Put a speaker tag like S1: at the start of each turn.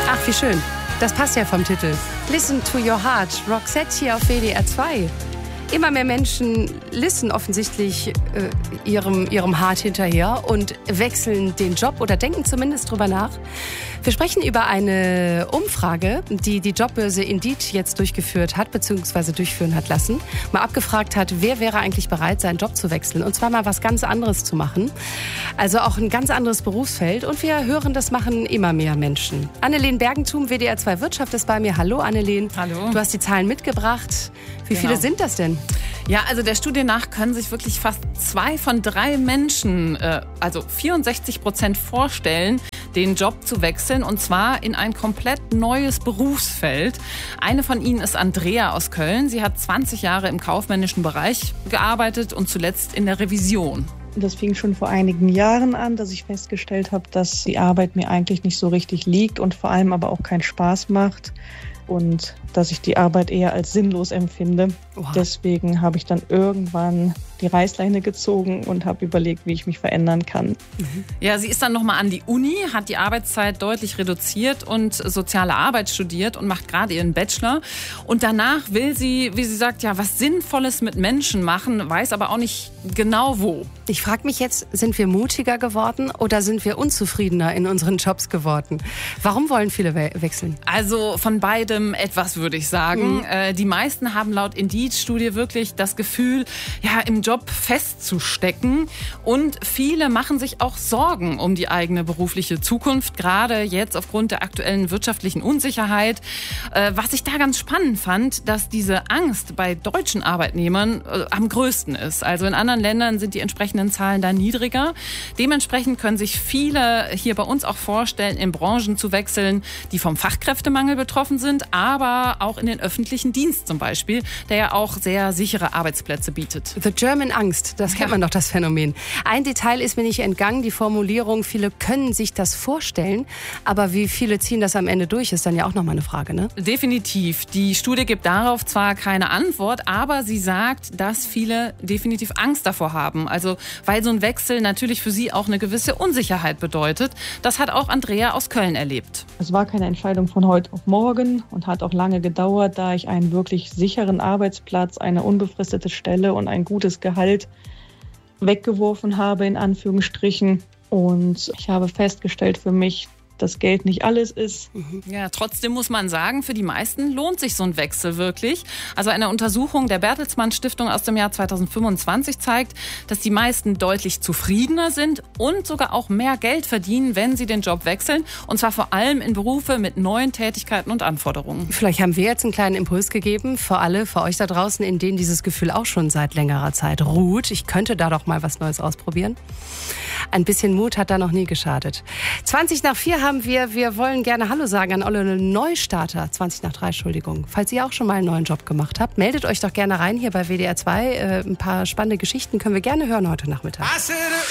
S1: Ach, wie schön. Das passt ja vom Titel. Listen to your heart. Roxette hier auf WDR 2. Immer mehr Menschen listen offensichtlich ihrem Heart hinterher und wechseln den Job oder denken zumindest drüber nach. Wir sprechen über eine Umfrage, die die Jobbörse Indeed jetzt durchgeführt hat, bzw. durchführen hat lassen. Mal abgefragt hat, wer wäre eigentlich bereit, seinen Job zu wechseln. Und zwar mal was ganz anderes zu machen. Also auch ein ganz anderes Berufsfeld. Und wir hören, das machen immer mehr Menschen. Annelien Bergentum, WDR 2 Wirtschaft ist bei mir. Hallo Annelien.
S2: Hallo.
S1: Du hast die Zahlen mitgebracht. Wie viele sind das denn?
S2: Ja, also der Studie nach können sich wirklich fast 2 von 3 Menschen, also 64% vorstellen, den Job zu wechseln, und zwar in ein komplett neues Berufsfeld. Eine von ihnen ist Andrea aus Köln. Sie hat 20 Jahre im kaufmännischen Bereich gearbeitet und zuletzt in der Revision.
S3: Das fing schon vor einigen Jahren an, dass ich festgestellt habe, dass die Arbeit mir eigentlich nicht so richtig liegt und vor allem aber auch keinen Spaß macht. Und dass ich die Arbeit eher als sinnlos empfinde.
S1: Oha.
S3: Deswegen habe ich dann irgendwann die Reißleine gezogen und habe überlegt, wie ich mich verändern kann.
S2: Ja, sie ist dann nochmal an die Uni, hat die Arbeitszeit deutlich reduziert und soziale Arbeit studiert und macht gerade ihren Bachelor. Und danach will sie, wie sie sagt, ja, was Sinnvolles mit Menschen machen, weiß aber auch nicht genau wo.
S1: Ich frage mich jetzt, sind wir mutiger geworden oder sind wir unzufriedener in unseren Jobs geworden? Warum wollen viele wechseln?
S2: Also von beidem etwas, würde ich sagen. Die meisten haben laut Indeed-Studie wirklich das Gefühl, ja, im Job festzustecken. Und viele machen sich auch Sorgen um die eigene berufliche Zukunft, gerade jetzt aufgrund der aktuellen wirtschaftlichen Unsicherheit. Was ich da ganz spannend fand, dass diese Angst bei deutschen Arbeitnehmern am größten ist. Also in anderen Ländern sind die entsprechenden Zahlen da niedriger. Dementsprechend können sich viele hier bei uns auch vorstellen, in Branchen zu wechseln, die vom Fachkräftemangel betroffen sind, aber auch in den öffentlichen Dienst zum Beispiel, der ja auch sehr sichere Arbeitsplätze bietet.
S1: The German Angst, das kennt man doch, das Phänomen. Ein Detail ist mir nicht entgangen, die Formulierung, viele können sich das vorstellen, aber wie viele ziehen das am Ende durch, ist dann ja auch nochmal eine Frage, ne?
S2: Definitiv. Die Studie gibt darauf zwar keine Antwort, aber sie sagt, dass viele definitiv Angst davor haben. Also weil so ein Wechsel natürlich für sie auch eine gewisse Unsicherheit bedeutet. Das hat auch Andrea aus Köln erlebt.
S3: Es war keine Entscheidung von heute auf morgen und hat auch lange gedauert, da ich einen wirklich sicheren Arbeitsplatz, eine unbefristete Stelle und ein gutes Gehalt weggeworfen habe, in Anführungsstrichen. Und ich habe festgestellt für mich, dass Geld nicht alles ist.
S2: Ja, trotzdem muss man sagen, für die meisten lohnt sich so ein Wechsel wirklich. Also eine Untersuchung der Bertelsmann Stiftung aus dem Jahr 2025 zeigt, dass die meisten deutlich zufriedener sind und sogar auch mehr Geld verdienen, wenn sie den Job wechseln. Und zwar vor allem in Berufe mit neuen Tätigkeiten und Anforderungen.
S1: Vielleicht haben wir jetzt einen kleinen Impuls gegeben für alle, für euch da draußen, in denen dieses Gefühl auch schon seit längerer Zeit ruht. Ich könnte da doch mal was Neues ausprobieren. Ein bisschen Mut hat da noch nie geschadet. 20:04 haben wir wollen gerne Hallo sagen an alle Neustarter. 20:03, Entschuldigung. Falls ihr auch schon mal einen neuen Job gemacht habt, meldet euch doch gerne rein hier bei WDR 2. Ein paar spannende Geschichten können wir gerne hören heute Nachmittag.